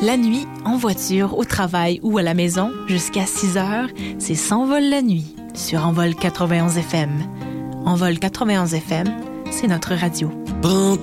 La nuit, en voiture, au travail ou à la maison, jusqu'à 6 heures, c'est S'envole la nuit sur Envol 91 FM. Envol 91 FM, c'est notre radio. Prends